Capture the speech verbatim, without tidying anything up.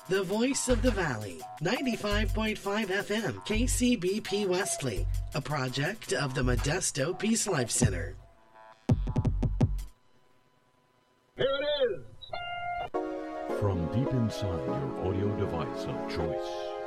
The Voice of the Valley, ninety-five point five F M, K C B P Wesley, a project of the Modesto Peace Life Center. Here it is! From deep inside your audio device of choice.